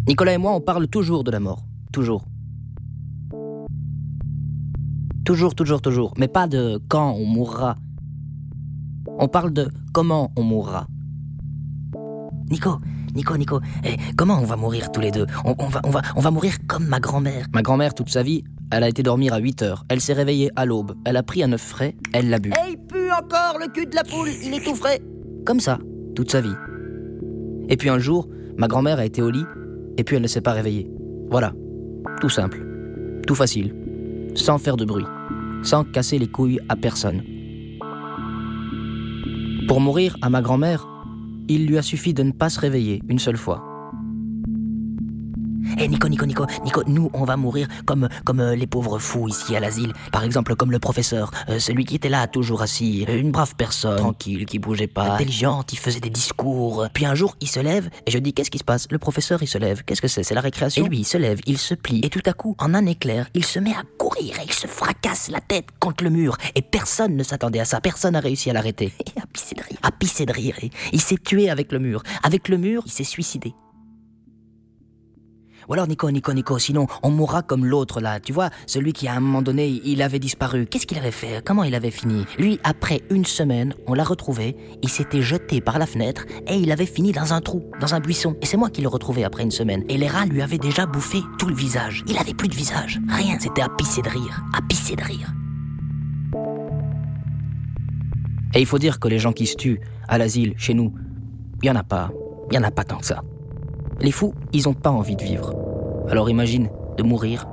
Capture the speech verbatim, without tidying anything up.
Nicolas et moi, on parle toujours de la mort. Toujours. Toujours, toujours, toujours. Mais pas de quand on mourra. On parle de comment on mourra. Nico, Nico, Nico, eh, comment on va mourir tous les deux on, on, va, on, va, on va mourir comme ma grand-mère. Ma grand-mère, toute sa vie, elle a été dormir à huit heures. Elle s'est réveillée à l'aube. Elle a pris un œuf frais, elle l'a bu. Eh, il pue encore le cul de la poule, il est tout frais. Comme ça, toute sa vie. Et puis un jour, ma grand-mère a été au lit, et puis elle ne s'est pas réveillée. Voilà. Tout simple. Tout facile. Sans faire de bruit. Sans casser les couilles à personne. Pour mourir à ma grand-mère, il lui a suffi de ne pas se réveiller une seule fois. Eh Nico, Nico, Nico, Nico, nous on va mourir comme, comme euh, les pauvres fous ici à l'asile. Par exemple comme le professeur, euh, celui qui était là toujours assis, euh, une brave personne, tranquille, qui bougeait pas, intelligente, il faisait des discours. Puis un jour il se lève et je dis qu'est-ce qui se passe? Le professeur il se lève, qu'est-ce que c'est? C'est la récréation? Et lui il se lève, il se plie et tout à coup en un éclair il se met à courir et il se fracasse la tête contre le mur. Et personne ne s'attendait à ça, personne n'a réussi à l'arrêter. Et à pisser de rire, à pisser de rire. Et il s'est tué avec le mur. Avec le mur, il s'est suicidé. Ou alors Nico, Nico, Nico, sinon on mourra comme l'autre là, tu vois, celui qui à un moment donné, il avait disparu. Qu'est-ce qu'il avait fait? Comment il avait fini? Lui, après une semaine, on l'a retrouvé, il s'était jeté par la fenêtre et il avait fini dans un trou, dans un buisson. Et c'est moi qui l'ai retrouvé après une semaine. Et les rats lui avaient déjà bouffé tout le visage. Il avait plus de visage, rien, c'était à pisser de rire, à pisser de rire. Et il faut dire que les gens qui se tuent à l'asile, chez nous, il y en a pas, il y en a pas tant que ça. Les fous, ils ont pas envie de vivre. Alors imagine de mourir